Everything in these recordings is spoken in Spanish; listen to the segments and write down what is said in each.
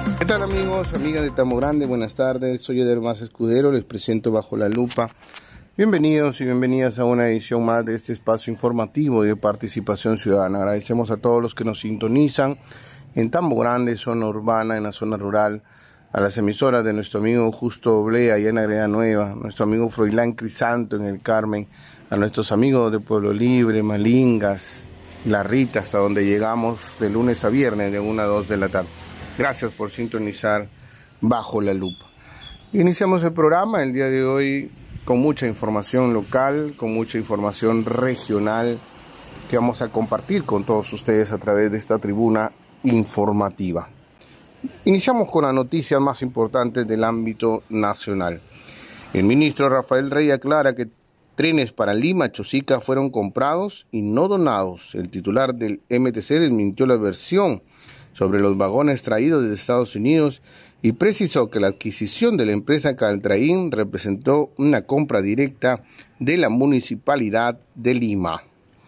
¿Qué tal amigos, amigas de Tambo Grande? Buenas tardes, soy Eder Más Escudero, les presento Bajo la Lupa. Bienvenidos y bienvenidas a una edición más de este espacio informativo y de participación ciudadana. Agradecemos a todos los que nos sintonizan en Tambo Grande, zona urbana, en la zona rural, a las emisoras de nuestro amigo Justo Oblea allá en Agreda Nueva, nuestro amigo Froilán Crisanto en el Carmen, a nuestros amigos de Pueblo Libre, Malingas, La Rita, hasta donde llegamos de lunes a viernes de 1 a 2 de la tarde. Gracias por sintonizar Bajo la Lupa. Iniciamos el programa el día de hoy con mucha información local, con mucha información regional que vamos a compartir con todos ustedes a través de esta tribuna informativa. Iniciamos con las noticias más importantes del ámbito nacional. El ministro Rafael Rey aclara que trenes para Lima, Chosica fueron comprados y no donados. El titular del MTC desmintió la versión sobre los vagones traídos desde Estados Unidos y precisó que la adquisición de la empresa Caltrain representó una compra directa de la Municipalidad de Lima.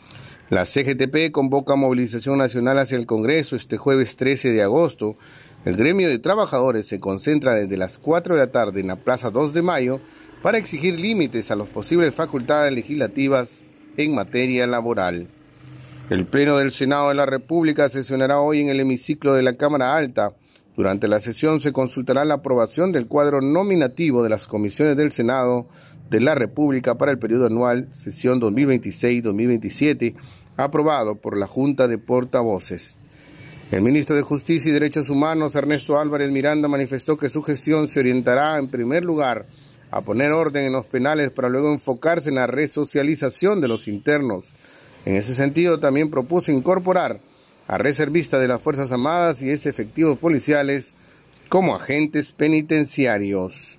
La CGTP convoca movilización nacional hacia el Congreso este jueves 13 de agosto. El gremio de trabajadores se concentra desde las 4 de la tarde en la Plaza 2 de Mayo para exigir límites a las posibles facultades legislativas en materia laboral. El Pleno del Senado de la República sesionará hoy en el hemiciclo de la Cámara Alta. Durante la sesión se consultará la aprobación del cuadro nominativo de las comisiones del Senado de la República para el periodo anual, sesión 2026-2027, aprobado por la Junta de Portavoces. El ministro de Justicia y Derechos Humanos, Ernesto Álvarez Miranda, manifestó que su gestión se orientará, en primer lugar, a poner orden en los penales para luego enfocarse en la resocialización de los internos. En ese sentido, también propuso incorporar a reservistas de las Fuerzas Armadas y efectivos policiales como agentes penitenciarios.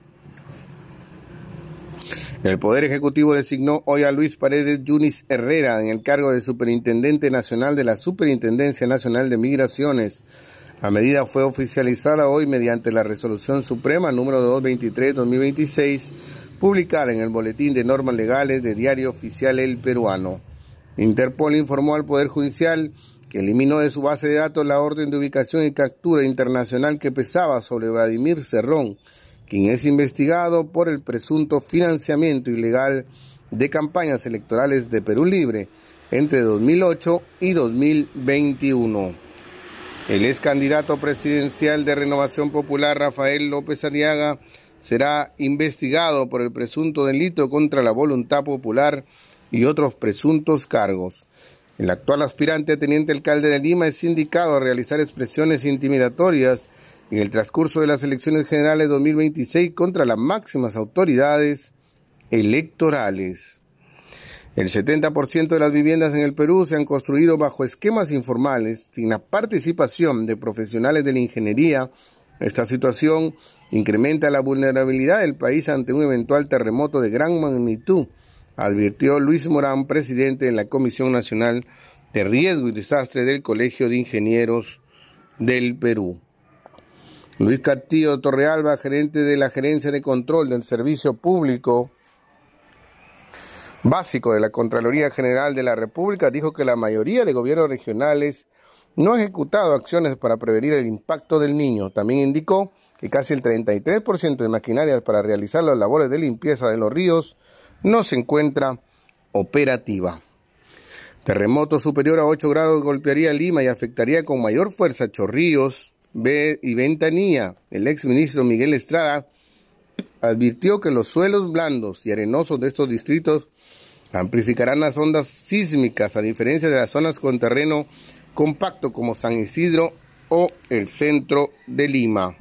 El Poder Ejecutivo designó hoy a Luis Paredes Yunis Herrera en el cargo de Superintendente Nacional de la Superintendencia Nacional de Migraciones. La medida fue oficializada hoy mediante la Resolución Suprema número 223-2026, publicada en el Boletín de Normas Legales de Diario Oficial El Peruano. Interpol informó al Poder Judicial que eliminó de su base de datos la orden de ubicación y captura internacional que pesaba sobre Vladimir Cerrón, quien es investigado por el presunto financiamiento ilegal de campañas electorales de Perú Libre entre 2008 y 2021. El ex candidato presidencial de Renovación Popular, Rafael López Aliaga, será investigado por el presunto delito contra la voluntad popular y otros presuntos cargos. El actual aspirante a teniente alcalde de Lima es indicado a realizar expresiones intimidatorias en el transcurso de las elecciones generales 2026 contra las máximas autoridades electorales. El 70% de las viviendas en el Perú se han construido bajo esquemas informales, sin la participación de profesionales de la ingeniería. Esta situación incrementa la vulnerabilidad del país ante un eventual terremoto de gran magnitud, advirtió Luis Morán, presidente de la Comisión Nacional de Riesgo y Desastre del Colegio de Ingenieros del Perú. Luis Castillo Torrealba, gerente de la Gerencia de Control del Servicio Público Básico de la Contraloría General de la República, dijo que la mayoría de gobiernos regionales no ha ejecutado acciones para prevenir el impacto del Niño. También indicó que casi el 33% de maquinarias para realizar las labores de limpieza de los ríos no se encuentra operativa. Terremoto superior a 8 grados golpearía Lima y afectaría con mayor fuerza Chorrillos y Ventanilla. El exministro Miguel Estrada advirtió que los suelos blandos y arenosos de estos distritos amplificarán las ondas sísmicas, a diferencia de las zonas con terreno compacto como San Isidro o el centro de Lima.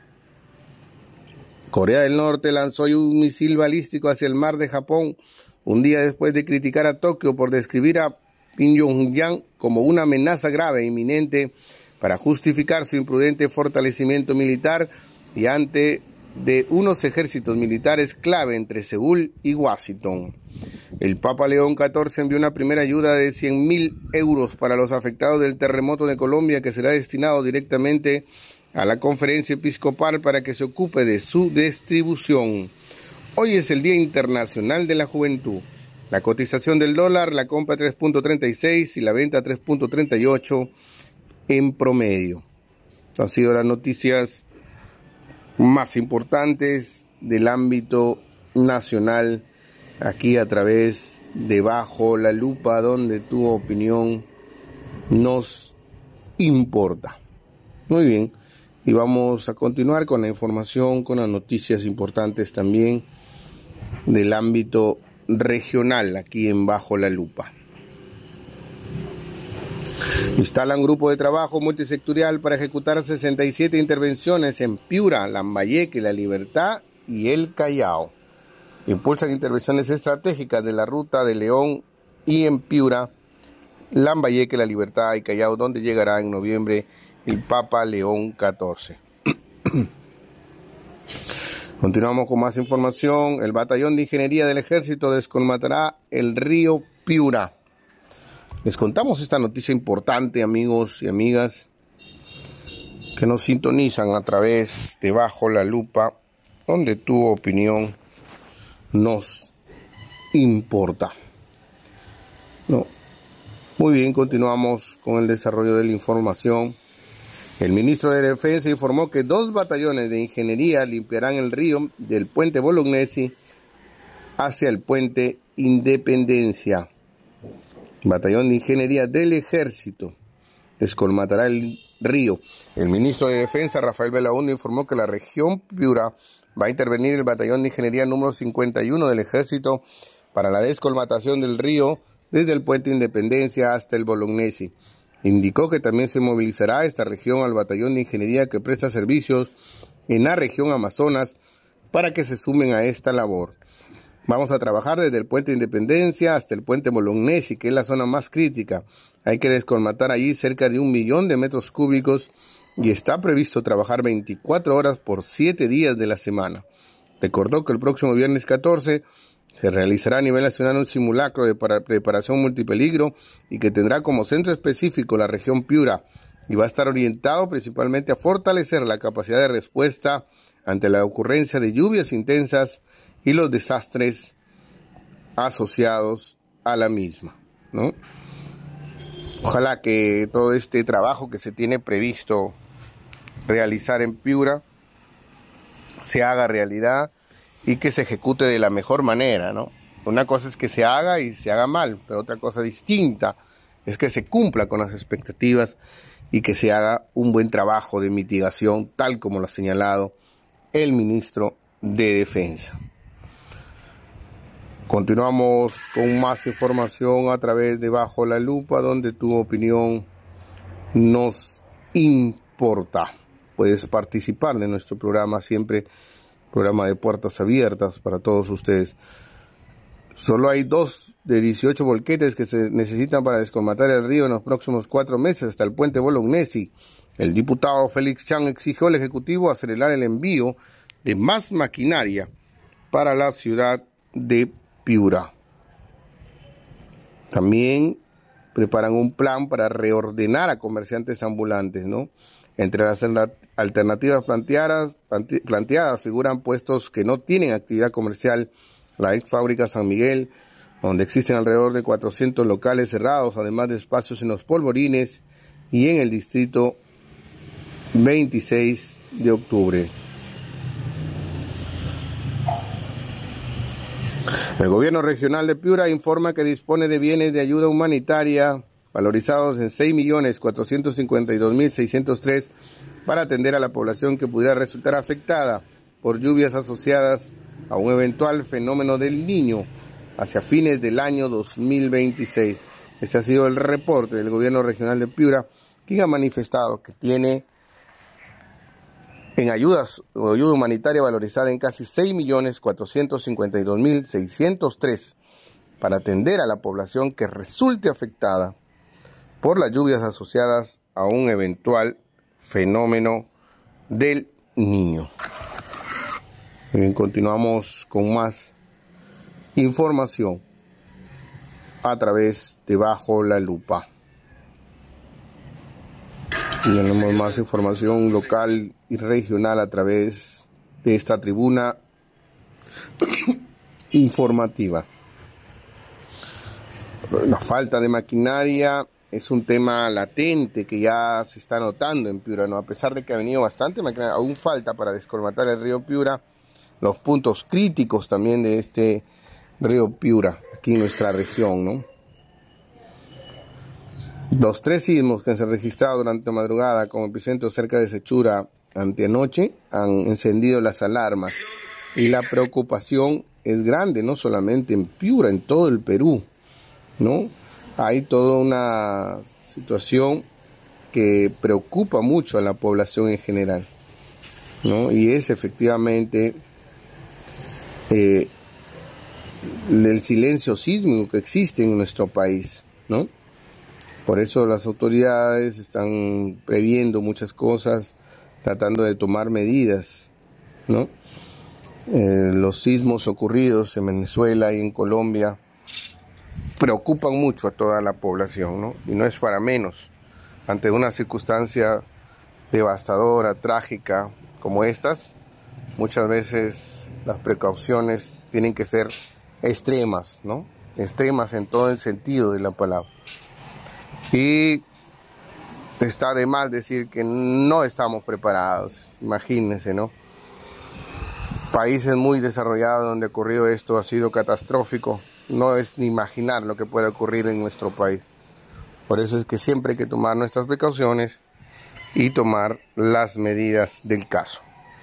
Corea del Norte lanzó hoy un misil balístico hacia el mar de Japón, un día después de criticar a Tokio por describir a Pyongyang como una amenaza grave e inminente para justificar su imprudente fortalecimiento militar y ante de unos ejércitos militares clave entre Seúl y Washington. El Papa León XIV envió una primera ayuda de 100.000 euros para los afectados del terremoto de Colombia, que será destinado directamente a la Conferencia Episcopal para que se ocupe de su distribución. Hoy es el Día Internacional de la Juventud. La cotización del dólar, la compra 3.36 y la venta 3.38 en promedio. Han sido las noticias más importantes del ámbito nacional, aquí a través de Bajo la Lupa, donde tu opinión nos importa. Muy bien, y vamos a continuar con la información, con las noticias importantes también del ámbito regional, aquí en Bajo la Lupa. Instalan grupo de trabajo multisectorial para ejecutar 67 intervenciones en Piura, Lambayeque, La Libertad y El Callao. Impulsan intervenciones estratégicas de la ruta de León y en Piura, Lambayeque, La Libertad y Callao, donde llegará en noviembre el Papa León XIV. Continuamos con más información. El Batallón de Ingeniería del Ejército descolmatará el río Piura. Les contamos esta noticia importante, amigos y amigas, que nos sintonizan a través de Bajo la Lupa, donde tu opinión nos importa. Muy bien, continuamos con el desarrollo de la información. El ministro de Defensa informó que 2 batallones de ingeniería limpiarán el río del puente Bolognesi hacia el puente Independencia. Batallón de Ingeniería del Ejército descolmatará el río. El ministro de Defensa, Rafael Belaúnde, informó que la región Piura va a intervenir el Batallón de Ingeniería número 51 del Ejército para la descolmatación del río desde el puente Independencia hasta el Bolognesi. Indicó que también se movilizará esta región al Batallón de Ingeniería que presta servicios en la región Amazonas para que se sumen a esta labor. Vamos a trabajar desde el puente Independencia hasta el puente Bolognesi, que es la zona más crítica. Hay que descolmatar allí cerca de 1 millón de metros cúbicos y está previsto trabajar 24 horas por 7 días de la semana. Recordó que el próximo viernes 14 se realizará a nivel nacional un simulacro de preparación multipeligro y que tendrá como centro específico la región Piura y va a estar orientado principalmente a fortalecer la capacidad de respuesta ante la ocurrencia de lluvias intensas y los desastres asociados a la misma, ¿no? Ojalá que todo este trabajo que se tiene previsto realizar en Piura se haga realidad y que se ejecute de la mejor manera, ¿no? Una cosa es que se haga y se haga mal, pero otra cosa distinta es que se cumpla con las expectativas y que se haga un buen trabajo de mitigación, tal como lo ha señalado el ministro de Defensa. Continuamos con más información a través de Bajo la Lupa, donde tu opinión nos importa. Puedes participar de nuestro programa, siempre programa de puertas abiertas para todos ustedes. Solo hay 2 de 18 volquetes que se necesitan para descolmatar el río en los próximos 4 meses hasta el puente Bolognesi. El diputado Félix Chan exigió al Ejecutivo acelerar el envío de más maquinaria para la ciudad de Piura. También preparan un plan para reordenar a comerciantes ambulantes, ¿no? Entre las alternativas planteadas figuran puestos que no tienen actividad comercial, la ex fábrica San Miguel, donde existen alrededor de 400 locales cerrados, además de espacios en los Polvorines y en el distrito 26 de octubre. El gobierno regional de Piura informa que dispone de bienes de ayuda humanitaria valorizados en 6.452.603 para atender a la población que pudiera resultar afectada por lluvias asociadas a un eventual fenómeno del Niño hacia fines del año 2026. Este ha sido el reporte del gobierno regional de Piura, quien ha manifestado que tiene en ayuda humanitaria valorizada en casi 6.452.603 para atender a la población que resulte afectada por las lluvias asociadas a un eventual fenómeno del Niño. Bien, continuamos con más información a través de Bajo la Lupa. Tenemos más información local y regional a través de esta tribuna informativa. La falta de maquinaria es un tema latente que ya se está notando en Piura, ¿no? A pesar de que ha venido bastante, aún falta para descolmatar el río Piura, los puntos críticos también de este río Piura, aquí en nuestra región, ¿no? Los 3 sismos que se han registrado durante la madrugada con epicentro cerca de Sechura anteanoche han encendido las alarmas y la preocupación es grande, no solamente en Piura, en todo el Perú, ¿no? Hay toda una situación que preocupa mucho a la población en general, ¿no? Y es efectivamente el silencio sísmico que existe en nuestro país, ¿no? Por eso las autoridades están previendo muchas cosas, tratando de tomar medidas, ¿no? Los sismos ocurridos en Venezuela y en Colombia preocupan mucho a toda la población, ¿no? Y no es para menos. Ante una circunstancia devastadora, trágica como estas, muchas veces las precauciones tienen que ser extremas, ¿no? Extremas en todo el sentido de la palabra. Y está de más decir que no estamos preparados, imagínense, ¿no? Países muy desarrollados donde ha ocurrido esto ha sido catastrófico, no es ni imaginar lo que puede ocurrir en nuestro país. Por eso es que siempre hay que tomar nuestras precauciones y tomar las medidas del caso.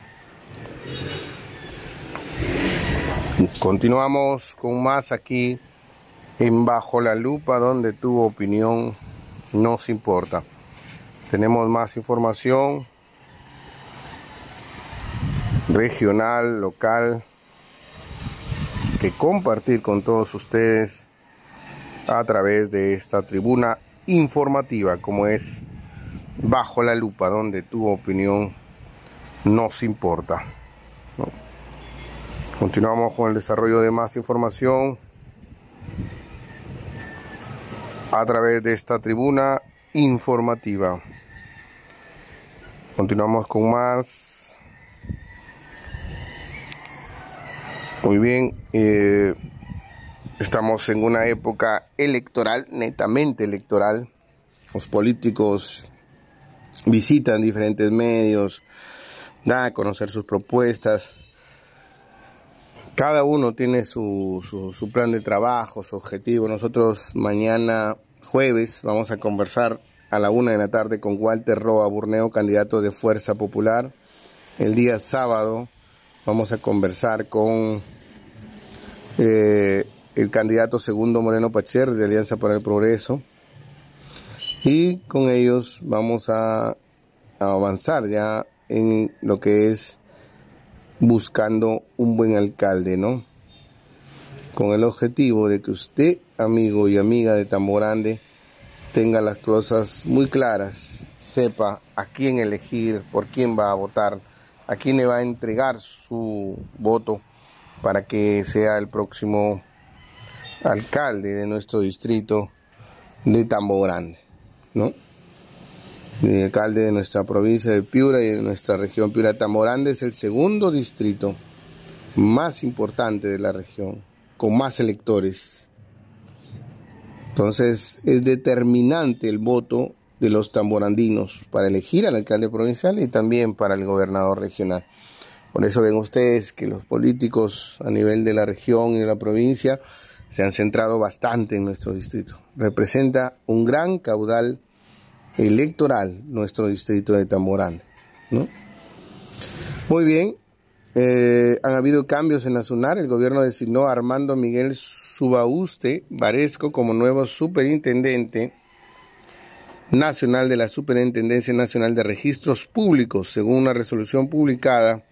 Continuamos con más aquí en Bajo la Lupa, donde tu opinión nos importa. Tenemos más información regional, local, que compartir con todos ustedes a través de esta tribuna informativa como es Bajo la Lupa, donde tu opinión nos importa, ¿no? Continuamos con el desarrollo de más información a través de esta tribuna informativa. Continuamos con más. Muy bien, estamos en una época electoral, netamente electoral. Los políticos visitan diferentes medios, dan a conocer sus propuestas. Cada uno tiene su plan de trabajo, su objetivo. Nosotros mañana jueves vamos a conversar a la 1 de la tarde con Walter Roa Burneo, candidato de Fuerza Popular. El día sábado vamos a conversar con el candidato Segundo Moreno Pacher de Alianza para el Progreso. Y con ellos vamos a avanzar ya en lo que es buscando un buen alcalde, ¿no? Con el objetivo de que usted, amigo y amiga de Tambo Grande, tenga las cosas muy claras, sepa a quién elegir, por quién va a votar, a quién le va a entregar su voto para que sea el próximo alcalde de nuestro distrito de Tambo Grande, ¿no? El alcalde de nuestra provincia de Piura y de nuestra región Piura. Tambo Grande es el segundo distrito más importante de la región, con más electores. Entonces es determinante el voto de los tamborandinos para elegir al alcalde provincial y también para el gobernador regional. Por eso ven ustedes que los políticos a nivel de la región y de la provincia se han centrado bastante en nuestro distrito. Representa un gran caudal electoral nuestro distrito de Tambo Grande, ¿no? Muy bien, han habido cambios en la SUNAR. El gobierno designó a Armando Miguel Subauste Varesco como nuevo superintendente nacional de la Superintendencia Nacional de Registros Públicos, según una resolución publicada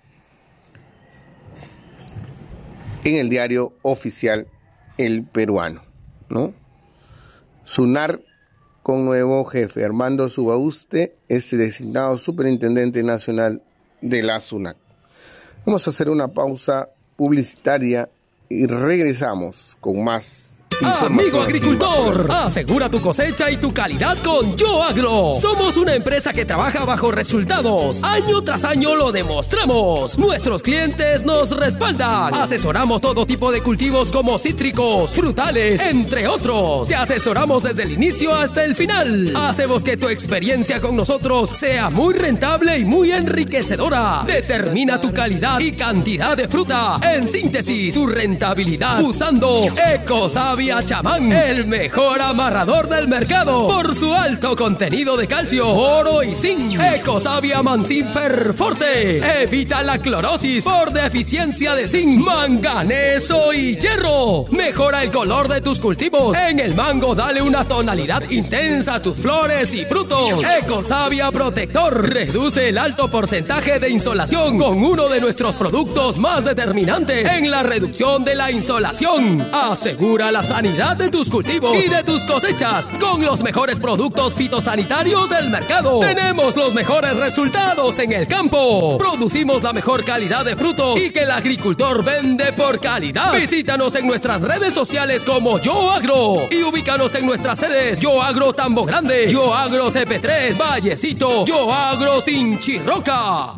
en el diario oficial El Peruano, ¿no? SUNAR con nuevo jefe. Armando Subauste es designado superintendente nacional de la SUNAR. Vamos a hacer una pausa publicitaria y regresamos con más Amigo agricultor, asegura tu cosecha y tu calidad con Yo Agro. Somos una empresa que trabaja bajo resultados. Año tras año lo demostramos. Nuestros clientes nos respaldan. Asesoramos todo tipo de cultivos como cítricos, frutales, entre otros. Te asesoramos desde el inicio hasta el final. Hacemos que tu experiencia con nosotros sea muy rentable y muy enriquecedora. Determina tu calidad y cantidad de fruta. En síntesis, tu rentabilidad usando Ecosavia Chamán, el mejor amarrador del mercado por su alto contenido de calcio, oro y zinc. Ecosavia Mancifer Forte evita la clorosis por deficiencia de zinc, manganeso y hierro. Mejora el color de tus cultivos. En el mango dale una tonalidad intensa a tus flores y frutos. Ecosavia Protector reduce el alto porcentaje de insolación con uno de nuestros productos más determinantes en la reducción de la insolación. Asegura la sanidad de tus cultivos y de tus cosechas con los mejores productos fitosanitarios del mercado. Tenemos los mejores resultados en el campo. Producimos la mejor calidad de frutos y que el agricultor vende por calidad. Visítanos en nuestras redes sociales como Yo Agro y ubícanos en nuestras sedes Yo Agro Tambo Grande, Yo Agro CP3, Vallecito, Yo Agro Sinchirroca.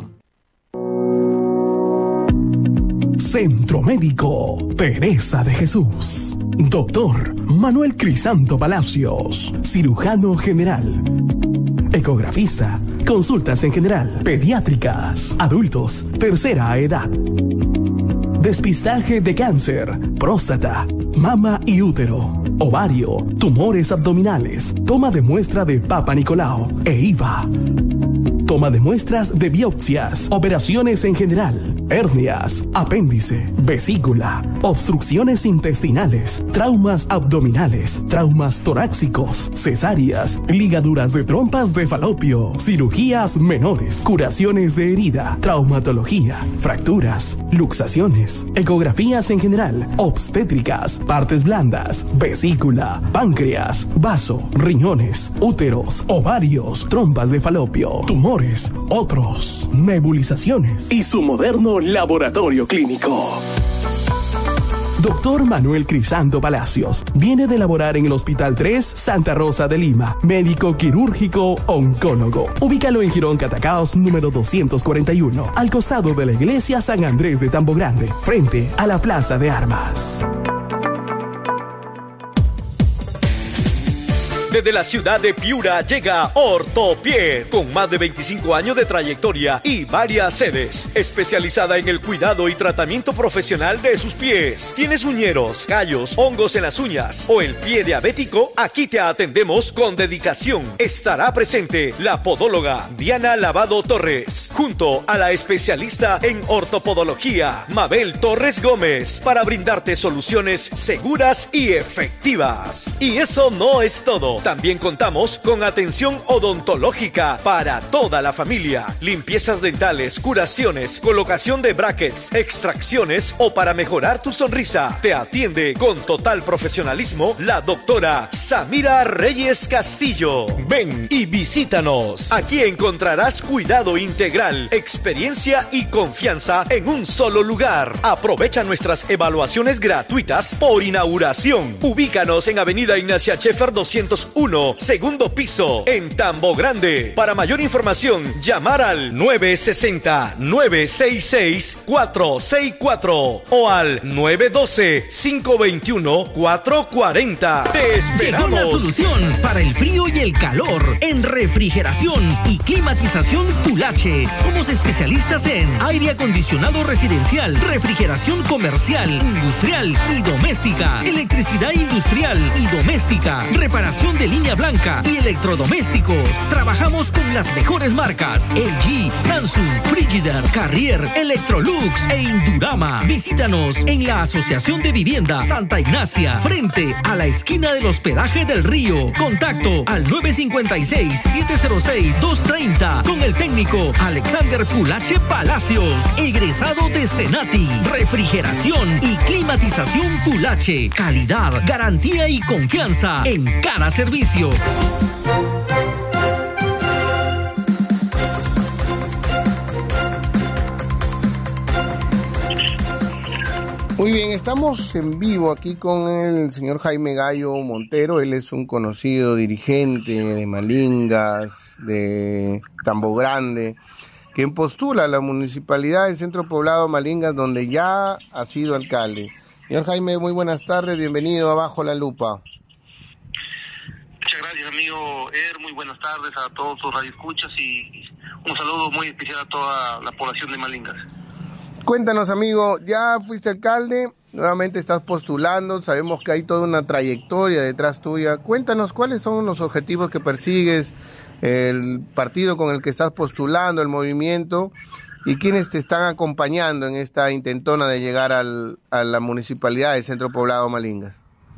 Centro Médico Teresa de Jesús. Doctor Manuel Crisanto Palacios, cirujano general, ecografista, consultas en general, pediátricas, adultos, tercera edad, despistaje de cáncer, próstata, mama y útero, ovario, tumores abdominales, toma de muestra de Papa Nicolau e IVA, toma de muestras de biopsias, operaciones en general, hernias, apéndice, vesícula, obstrucciones intestinales, traumas abdominales, traumas torácicos, cesáreas, ligaduras de trompas de falopio, cirugías menores, curaciones de herida, traumatología, fracturas, luxaciones, ecografías en general, obstétricas, partes blandas, vesícula, páncreas, vaso, riñones, úteros, ovarios, trompas de falopio, tumores, otros, nebulizaciones y su moderno laboratorio clínico. Doctor Manuel Crisanto Palacios viene de laborar en el Hospital 3 Santa Rosa de Lima, médico quirúrgico oncólogo. Ubícalo en Girón Catacaos número 241, al costado de la iglesia San Andrés de Tambo Grande, frente a la Plaza de Armas. Desde la ciudad de Piura llega Ortopied, con más de 25 años de trayectoria y varias sedes, especializada en el cuidado y tratamiento profesional de sus pies. ¿Tienes uñeros, callos, hongos en las uñas o el pie diabético? Aquí te atendemos con dedicación. Estará presente la podóloga Diana Lavado Torres, junto a la especialista en ortopodología Mabel Torres Gómez, para brindarte soluciones seguras y efectivas. Y eso no es todo. También contamos con atención odontológica para toda la familia, limpiezas dentales, curaciones, colocación de brackets, extracciones o para mejorar tu sonrisa. Te atiende con total profesionalismo la doctora Samira Reyes Castillo. Ven y visítanos. Aquí encontrarás cuidado integral, experiencia y confianza en un solo lugar. Aprovecha nuestras evaluaciones gratuitas por inauguración. Ubícanos en Avenida Ignacia Scheffer 201, segundo piso, en Tambo Grande. Para mayor información, llamar al 960-966-464 o al 912-521-440. ¡Te esperamos! Llegó la solución para el frío y el calor en refrigeración y climatización Pulache. Somos especialistas en aire acondicionado residencial, refrigeración comercial, industrial y doméstica, electricidad industrial y doméstica, reparación de línea blanca y electrodomésticos. Trabajamos con las mejores marcas: LG, Samsung, Frigidaire, Carrier, Electrolux e Indurama. Visítanos en la Asociación de Vivienda Santa Ignacia, frente a la esquina del hospedaje del Río. Contacto al 956-706-230 con el técnico Alexander Pulache Palacios, egresado de Senati. Refrigeración y climatización Pulache. Calidad, garantía y confianza en cada servicio. Muy bien, estamos en vivo aquí con el señor Jaime Gallo Montero. Él es un conocido dirigente de Malingas, de Tambo Grande, quien postula a la municipalidad del centro poblado Malingas, donde ya ha sido alcalde. Señor Jaime, muy buenas tardes, bienvenido a Bajo la Lupa. Muchas gracias, amigo Er, muy buenas tardes a todos sus radioescuchas y un saludo muy especial a toda la población de Malingas. Cuéntanos, amigo, ya fuiste alcalde, nuevamente estás postulando, sabemos que hay toda una trayectoria detrás tuya. Cuéntanos cuáles son los objetivos que persigues, el partido con el que estás postulando, el movimiento, y quiénes te están acompañando en esta intentona de llegar a la municipalidad del centro poblado Malingas.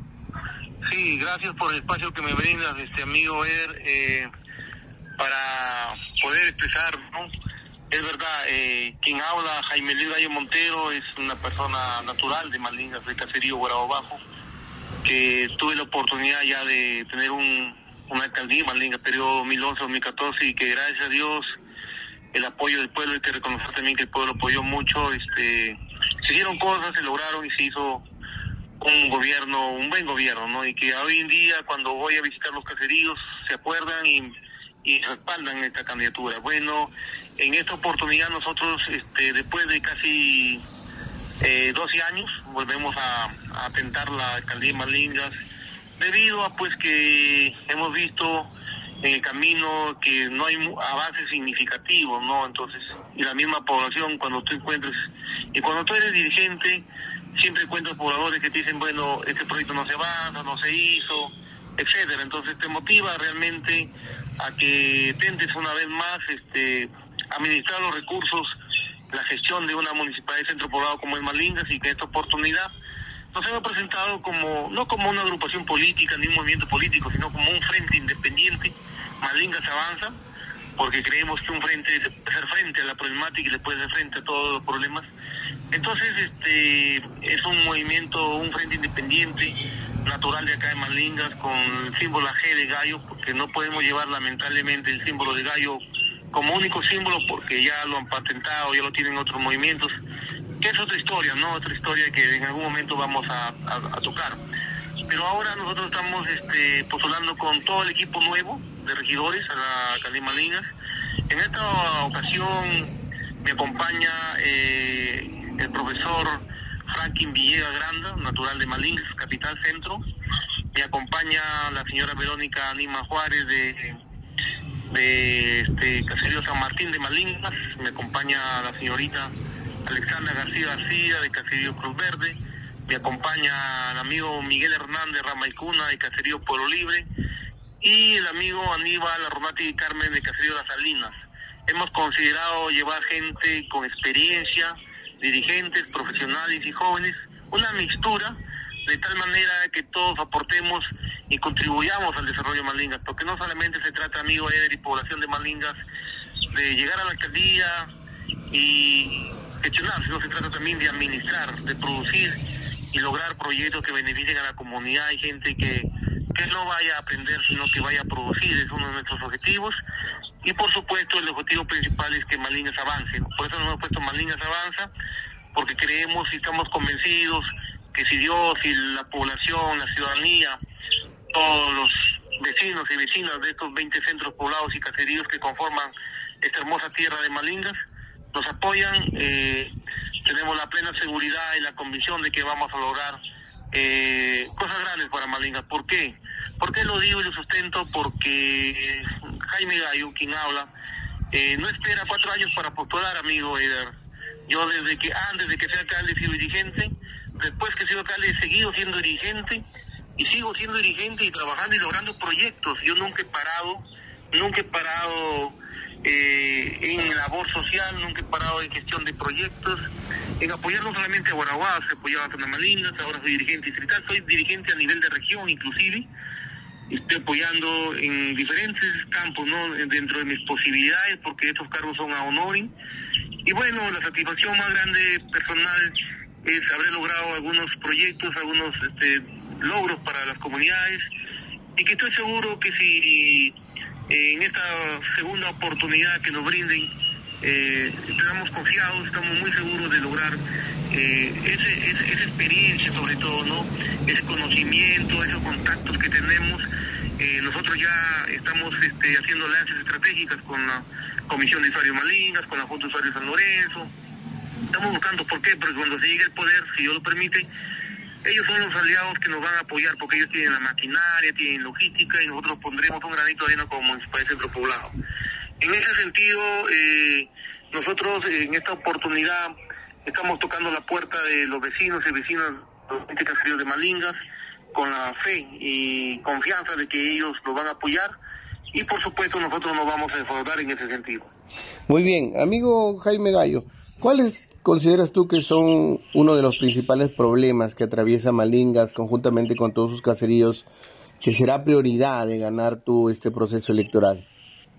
Sí, gracias por el espacio que me brindas, amigo Er, para poder expresar, ¿no? Es verdad, quien habla, Jaime Luis Gallo Montero, es una persona natural de Malingas, de Caserío Guarabo Bajo, que tuve la oportunidad ya de tener una alcaldía en Malingas, periodo 2011-2014, y que gracias a Dios, el apoyo del pueblo, hay que reconocer también que el pueblo apoyó mucho, se hicieron cosas, se lograron y se hizo un buen gobierno, ¿no? Y que hoy en día, cuando voy a visitar los caseríos, se acuerdan y respaldan esta candidatura. Bueno, en esta oportunidad nosotros, después de casi 12 años, volvemos a tentar la alcaldía de Malingas, debido a pues que hemos visto en el camino que no hay avances significativos, ¿no? Entonces, y la misma población, cuando tú eres dirigente, siempre encuentras pobladores que te dicen, bueno, este proyecto no se avanza, no se hizo, etcétera. Entonces te motiva realmente a que tentes una vez más administrar los recursos, la gestión de una municipalidad de centro poblado como es Malingas, y que esta oportunidad nos hemos presentado no como una agrupación política ni un movimiento político, sino como un frente independiente. Malingas Avanza, porque creemos que un frente le puede hacer frente a la problemática y le puede hacer frente a todos los problemas. Entonces es un movimiento, un frente independiente natural de acá de Malingas, con el símbolo G de gallo, porque no podemos llevar lamentablemente el símbolo de gallo como único símbolo, porque ya lo han patentado, ya lo tienen otros movimientos, que es otra historia, ¿no? Otra historia que en algún momento vamos a tocar. Pero ahora nosotros estamos postulando con todo el equipo nuevo de regidores a la alcaldía de Malingas. En esta ocasión me acompaña el profesor Franklin Villegas Granda, natural de Malingas, capital centro. Me acompaña la señora Verónica Anima Juárez de Caserío San Martín de Malingas. Me acompaña la señorita Alexandra García de Caserío Cruz Verde. Me acompaña el amigo Miguel Hernández Ramaicuna de Caserío Pueblo Libre, y el amigo Aníbal Arromati y Carmen de Caserío Las Salinas. Hemos considerado llevar gente con experiencia, dirigentes, profesionales y jóvenes, una mixtura, de tal manera que todos aportemos y contribuyamos al desarrollo de Malingas, porque no solamente se trata, amigo Eder y población de Malingas, de llegar a la alcaldía y gestionar, sino se trata también de administrar, de producir y lograr proyectos que beneficien a la comunidad. Hay gente que no vaya a aprender, sino que vaya a producir, es uno de nuestros objetivos. Y por supuesto el objetivo principal es que Malingas avance, ¿no? Por eso nos hemos puesto Malingas Avanza, porque creemos y estamos convencidos que si Dios y la población, la ciudadanía, todos los vecinos y vecinas de estos 20 centros poblados y caseríos que conforman esta hermosa tierra de Malingas nos apoyan, tenemos la plena seguridad y la convicción de que vamos a lograr cosas grandes para Malingas. ¿Por qué? ¿Por qué lo digo y lo sustento? Porque Jaime Gallo, quien habla, no espera 4 años para postular, amigo Eder. Yo antes de que sea alcalde he sido dirigente, después que he sido alcalde he seguido siendo dirigente, y sigo siendo dirigente y trabajando y logrando proyectos. Yo nunca he parado en labor social, nunca he parado en gestión de proyectos, en apoyar no solamente a Guaraguá, se apoyaba a Malingas, ahora soy dirigente distrital, soy dirigente a nivel de región inclusive. Estoy apoyando en diferentes campos, ¿no? Dentro de mis posibilidades, porque estos cargos son a honoring. Y bueno, la satisfacción más grande personal es haber logrado algunos proyectos, algunos logros para las comunidades, y que estoy seguro que si en esta segunda oportunidad que nos brinden estamos confiados, estamos muy seguros de lograr esa experiencia, sobre todo, ¿no? Ese conocimiento, esos contactos que tenemos. Nosotros ya estamos haciendo alianzas estratégicas con la Comisión de Usuarios Malingas, con la Junta de Usuarios de San Lorenzo. Estamos buscando, ¿por qué? Porque cuando se llegue el poder, si Dios lo permite, ellos son los aliados que nos van a apoyar, porque ellos tienen la maquinaria, tienen logística, y nosotros pondremos un granito de arena como Municipal de Centro Poblado. En ese sentido, nosotros en esta oportunidad estamos tocando la puerta de los vecinos y vecinas de los caseríos de Malingas, con la fe y confianza de que ellos lo van a apoyar, y por supuesto nosotros nos vamos a defraudar en ese sentido. Muy bien, amigo Jaime Gallo, ¿cuáles consideras tú que son uno de los principales problemas que atraviesa Malingas conjuntamente con todos sus caseríos, que será prioridad de ganar tú este proceso electoral?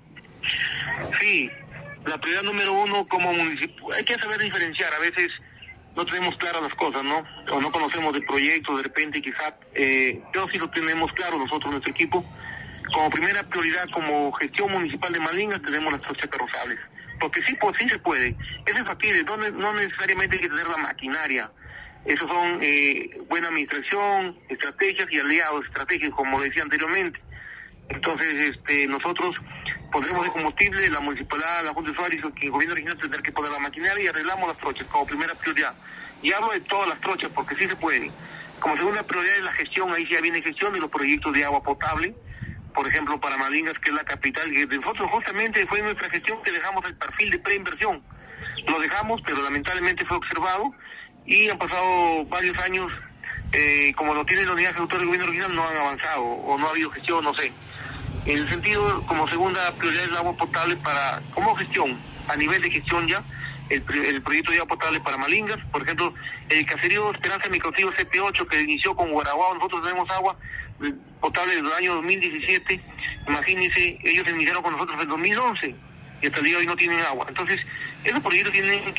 Sí, la prioridad número uno como municipio, hay que saber diferenciar, a veces no tenemos claras las cosas, ¿no? O no conocemos de proyectos, de repente quizás, yo sí lo tenemos claro nosotros, nuestro equipo. Como primera prioridad, como gestión municipal de Malingas, tenemos las trochas carrozables. Porque sí, pues sí se puede, eso es factible, no necesariamente hay que tener la maquinaria. Esos son buena administración, estrategias y aliados estratégicos, como decía anteriormente. Entonces, nosotros pondremos de combustible, la municipalidad, la Junta de Usuarios, que el gobierno regional tendrá que poner la maquinaria y arreglamos las trochas como primera prioridad. Y hablo de todas las trochas porque sí se puede. Como segunda prioridad es la gestión, ahí ya viene gestión de los proyectos de agua potable, por ejemplo para Malingas, que es la capital, que nosotros justamente fue nuestra gestión que dejamos el perfil de preinversión. Lo dejamos, pero lamentablemente fue observado y han pasado varios años, como lo tiene la unidad ejecutora del gobierno regional, no han avanzado o no ha habido gestión, no sé. En el sentido, como segunda prioridad es el agua potable como gestión, a nivel de gestión ya, el proyecto de agua potable para Malingas, por ejemplo, el caserío Esperanza Microcultivo CP8 que inició con Guaraguao, nosotros tenemos agua potable desde el año 2017, imagínense, ellos iniciaron con nosotros en el 2011 y hasta el día de hoy no tienen agua. Entonces, esos proyectos tienen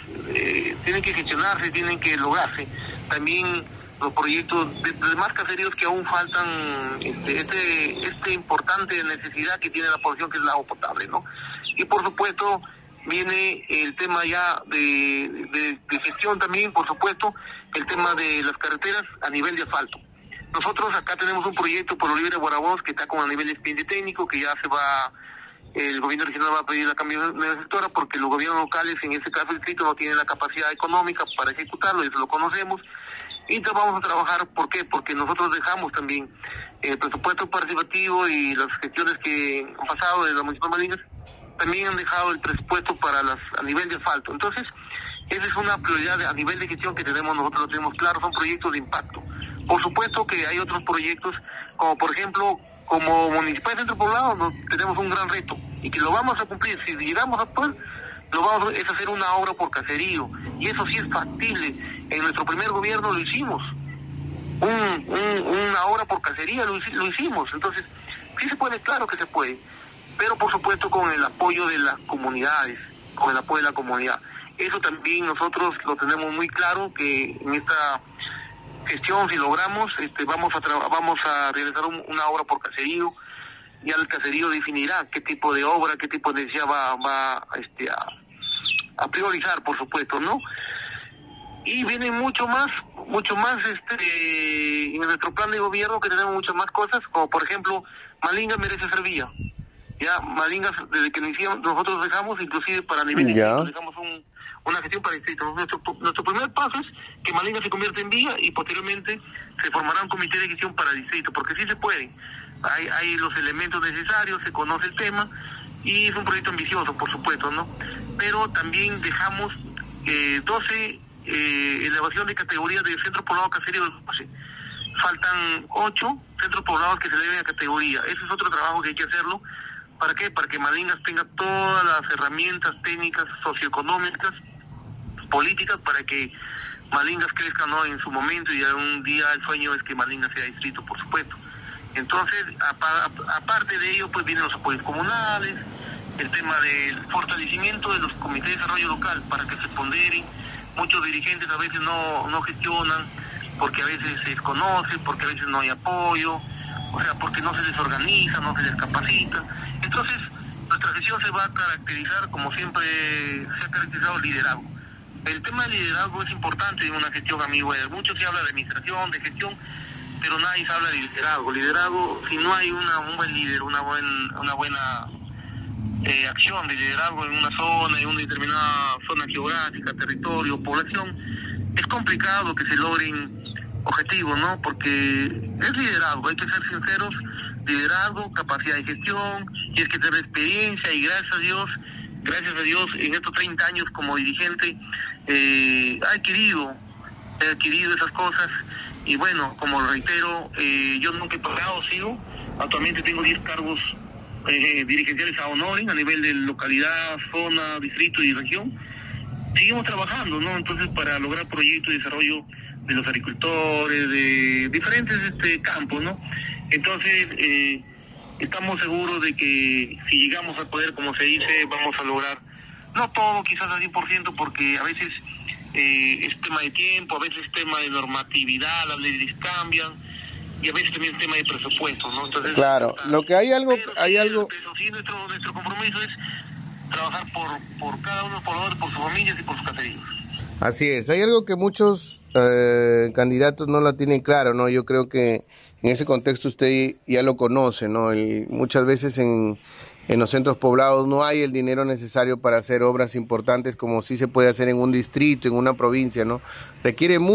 que gestionarse, tienen que lograrse. También los proyectos de demás caseríos que aún faltan este importante necesidad que tiene la población, que es el agua potable, ¿no? Y por supuesto viene el tema ya de gestión también, por supuesto, el tema de las carreteras a nivel de asfalto. Nosotros acá tenemos un proyecto por Oliver de Guaraboz que está con a nivel de expediente técnico, que ya el gobierno regional va a pedir la cambio de sectora porque los gobiernos locales, en este caso el distrito, no tienen la capacidad económica para ejecutarlo, eso lo conocemos. Y entonces vamos a trabajar, ¿por qué? Porque nosotros dejamos también el presupuesto participativo y las gestiones que han pasado de la Municipal de Malingas, también han dejado el presupuesto a nivel de asfalto. Entonces, esa es una prioridad a nivel de gestión que nosotros lo tenemos claro, son proyectos de impacto. Por supuesto que hay otros proyectos, como por ejemplo, como Municipal de Centro Poblado, tenemos un gran reto, y que lo vamos a cumplir, si llegamos a poder, es hacer una obra por caserío, y eso sí es factible. En nuestro primer gobierno lo hicimos, una obra por casería lo hicimos. Entonces sí se puede, claro que se puede, pero por supuesto con el apoyo de las comunidades, con el apoyo de la comunidad. Eso también nosotros lo tenemos muy claro, que en esta gestión, si logramos, vamos a realizar una obra por caserío. Ya el caserío definirá qué tipo de obra, qué tipo de necesidad va a priorizar, por supuesto, ¿no? Y viene mucho más en nuestro plan de gobierno, que tenemos muchas más cosas, como por ejemplo, Malingas merece ser vía. Ya, Malingas, desde que iniciamos, nosotros dejamos, inclusive para nivel distrito, dejamos una gestión para distrito. Nuestro primer paso es que Malingas se convierta en vía y posteriormente se formará un comité de gestión para distrito, porque sí se puede. Hay los elementos necesarios, se conoce el tema y es un proyecto ambicioso, por supuesto, ¿no? Pero también dejamos 12 elevación de categorías de centro poblado caserío. Faltan 8 centros poblados que se eleven a categoría. Ese es otro trabajo que hay que hacerlo. ¿Para qué? Para que Malingas tenga todas las herramientas técnicas, socioeconómicas, políticas, para que Malingas crezca, ¿no?, en su momento, y un día el sueño es que Malingas sea distrito, por supuesto. Entonces, aparte de ello, pues vienen los apoyos comunales, el tema del fortalecimiento de los comités de desarrollo local para que se ponderen. Muchos dirigentes a veces no gestionan, porque a veces se desconocen, porque a veces no hay apoyo, o sea, porque no se les organiza, no se les capacita. Entonces, nuestra gestión se va a caracterizar, como siempre se ha caracterizado, el liderazgo. El tema del liderazgo es importante en una gestión, amigo. Mucho se habla de administración, de gestión, pero nadie se habla de liderazgo. Liderazgo, si no hay un buen líder, una buena acción de liderazgo en una zona, en una determinada zona geográfica, territorio, población, es complicado que se logren objetivos, ¿no? Porque es liderazgo, hay que ser sinceros, liderazgo, capacidad de gestión, tienes que tener experiencia, y gracias a Dios, en estos 30 años como dirigente, he adquirido esas cosas, y bueno, como lo reitero, yo nunca he pagado, sigo, actualmente tengo 10 cargos dirigenciales a honorem a nivel de localidad, zona, distrito y región. Seguimos trabajando, ¿no? Entonces, para lograr proyectos de desarrollo de los agricultores, de diferentes campos, ¿no? Entonces, estamos seguros de que si llegamos al poder, como se dice, vamos a lograr, no todo, quizás al 100%, porque a veces es tema de tiempo, a veces es tema de normatividad, las leyes cambian, y a veces también es tema de presupuesto, ¿no? Entonces, claro, lo que hay algo... Pero sí, nuestro compromiso es trabajar por cada uno, por sus familias y por sus caseríos. Así es, hay algo que muchos candidatos no la tienen claro, ¿no? Yo creo que en ese contexto usted ya lo conoce, ¿no? Muchas veces en los centros poblados no hay el dinero necesario para hacer obras importantes como sí se puede hacer en un distrito, en una provincia, ¿no? Requiere